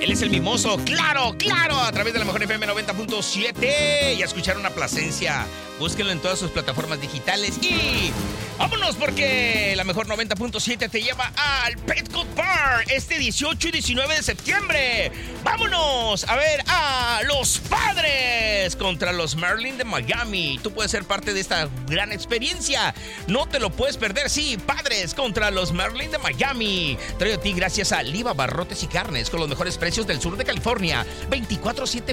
Él es el Mimoso, claro, a través de la mejor FM 90.7. Y a escuchar una Plasencia. Búsquenlo en todas sus plataformas digitales. Y vámonos, porque la mejor 90.7 te lleva al Petco Bar este 18 y 19 de septiembre. Vámonos a ver a los Padres contra los Marlins de Miami. Tú puedes ser parte de esta gran experiencia. No te lo puedes perder. Sí, Padres contra los Marlins de Miami. Traigo a ti gracias a Liva Barrotes y Carnes, con los mejores precios del sur de California. 24/7